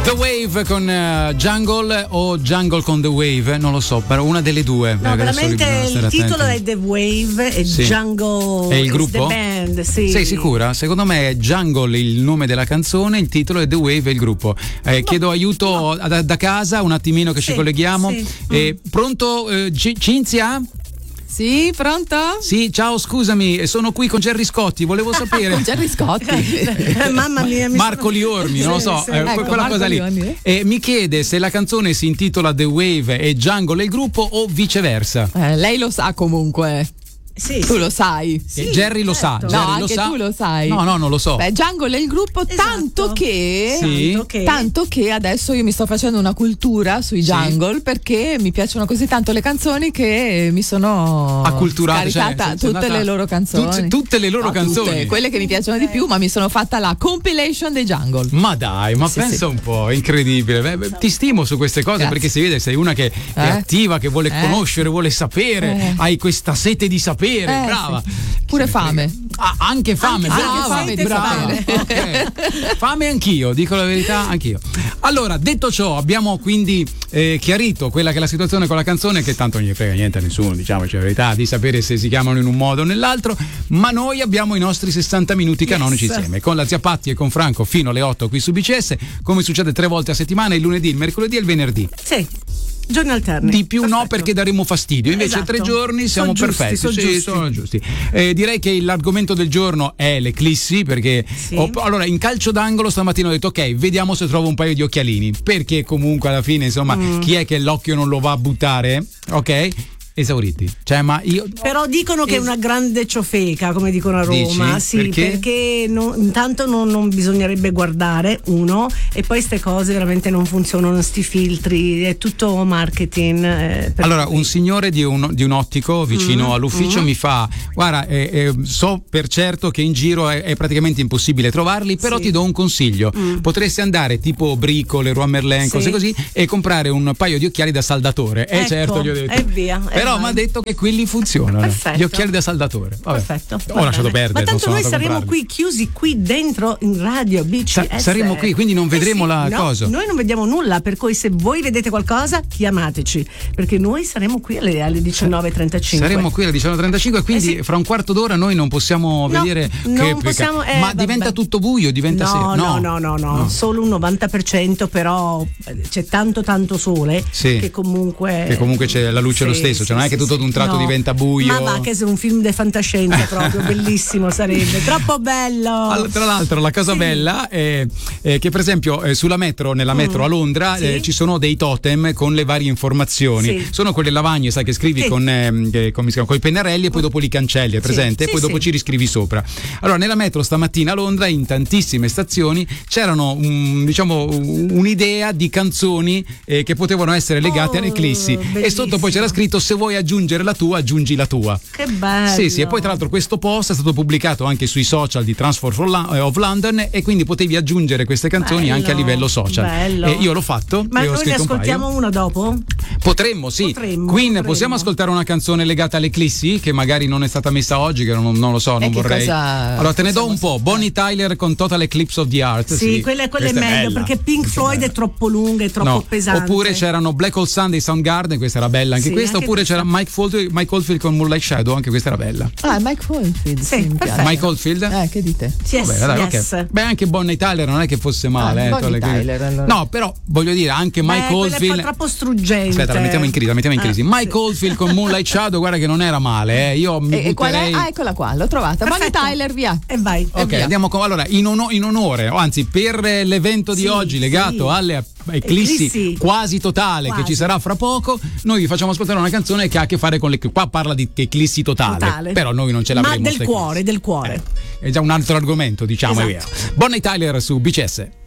The Wave con Jungle o Jungle con The Wave, non lo so, però una delle due. No, veramente il titolo è The Wave e sì. Jungle è il gruppo? The band, sì. Sei sicura? Secondo me è Jungle il nome della canzone, il titolo è The Wave e il gruppo. Chiedo aiuto da casa, un attimino che ci colleghiamo. Sì. Pronto Cinzia? Sì, pronto? Sì, ciao, scusami, sono qui con Gerry Scotti, volevo sapere. Con Gerry Scotti? Mamma mia, Marco Liormi, non lo so, ecco, quella Marco cosa lì. Mi chiede se la canzone si intitola The Wave e Jungle è il gruppo o viceversa. Lei lo sa comunque. Sì, tu lo sai. Sì, Gerry lo sa. No, Gerry anche lo sa. tu lo sai. No, non lo so. Beh, Jungle è il gruppo, tanto che adesso io mi sto facendo una cultura sui Jungle perché mi piacciono così tanto le canzoni che mi sono scaricata tutte le loro canzoni. Tutte le loro canzoni. Tutte, quelle che mi piacciono di più, ma mi sono fatta la compilation dei Jungle. Ma dai, pensa un po', incredibile. Ti stimo su queste cose. Grazie. Perché si vede sei una che è attiva, che vuole conoscere, vuole sapere, hai questa sete di sapere. Brava. Sì. Pure fame. Anche fame, brava. Okay. Fame anch'io, dico la verità, anch'io. Allora, detto ciò, abbiamo quindi chiarito quella che è la situazione con la canzone, che tanto non gli frega niente a nessuno, diciamoci la verità, di sapere se si chiamano in un modo o nell'altro, ma noi abbiamo i nostri 60 minuti canonici insieme, con la zia Patti e con Franco fino alle 8 qui su BCS, come succede 3 volte a settimana, il lunedì, il mercoledì e il venerdì. Sì. Giorni alterni. Di più no, perché daremo fastidio. Invece 3 giorni siamo perfetti. Sono giusti. Direi che l'argomento del giorno è l'eclissi, perché allora in calcio d'angolo stamattina ho detto ok, vediamo se trovo un paio di occhialini, perché comunque alla fine insomma chi è che l'occhio non lo va a buttare? Ok? Esauriti. Però dicono che è una grande ciofeca, come dicono a Roma. Dici? Sì, perché intanto non bisognerebbe guardare, uno, e poi ste cose veramente non funzionano, sti filtri, è tutto marketing. Allora, un signore di un ottico vicino all'ufficio mi fa: guarda, so per certo che in giro è praticamente impossibile trovarli, però ti do un consiglio. Potresti andare tipo Brico, Leroy Merlin, cose così, e comprare un paio di occhiali da saldatore. Ecco, certo, gli ho detto. E via. Però mi ha detto che quelli funzionano. Perfetto. Gli occhiali da saldatore. Vabbè. Perfetto. Ho lasciato perdere. Ma tanto noi saremo qui chiusi qui dentro in radio BCS. Saremo qui, quindi non vedremo la cosa. Noi non vediamo nulla, per cui se voi vedete qualcosa chiamateci, perché noi saremo qui alle 19:35. Saremo qui alle 19:35, quindi fra un quarto d'ora noi non possiamo vedere non possiamo, ma diventa tutto buio, diventa sera. No, solo un 90%, però c'è tanto sole che comunque c'è la luce lo stesso, cioè non è che tutto ad un tratto diventa buio. Ma va, che è un film di fantascienza proprio bellissimo, sarebbe troppo bello. Tra l'altro la cosa bella è che per esempio nella metro a Londra ci sono dei totem con le varie informazioni. Sono quelle lavagne, sai, che scrivi con i pennarelli e poi dopo li cancelli, è presente? E poi dopo ci riscrivi sopra. Allora nella metro stamattina a Londra in tantissime stazioni c'erano un'idea di canzoni che potevano essere legate all'eclissi, bellissimo. E sotto poi c'era scritto: se vuoi aggiungere la tua, aggiungi la tua. Che bello. Sì, e poi tra l'altro questo post è stato pubblicato anche sui social di Transport of London, e quindi potevi aggiungere queste canzoni anche a livello social. Bello. Io l'ho fatto. Ma noi ne ascoltiamo una dopo? Potremmo. Queen, possiamo ascoltare una canzone legata all'eclissi che magari non è stata messa oggi, che non lo so, non vorrei. Allora te ne do un po'. Bonnie Tyler con Total Eclipse of the Heart. Sì, quella è meglio, perché Pink Floyd è troppo lunga, è troppo pesante. Oppure c'erano Black Hole Sun dei Soundgarden, questa era bella anche questa. Oppure c'era Mike Oldfield con Moonlight Shadow, anche questa era bella. Mike Oldfield. Sì, Mike Oldfield? Che dite? Vabbè, dai, okay. Beh, anche Bonnie Tyler non è che fosse male. Bonnie Tyler, allora. No, però voglio dire, anche Mike Oldfield. È troppo struggente. Aspetta, la mettiamo in crisi. Mike Oldfield con Moonlight Shadow, guarda che non era male. Io mi butterei. Eccola qua, l'ho trovata. Perfetto. Bonnie Tyler, via. E vai. Ok, andiamo allora in onore, o anzi per l'evento di oggi legato alle eclissi quasi totale che ci sarà fra poco, noi vi facciamo ascoltare una canzone che ha a che fare con qua parla di eclissi totale, però noi non ce l'avremo. Ma del cuore. È già un altro argomento, diciamo, esatto. È vero. Bonnie Tyler su BCS.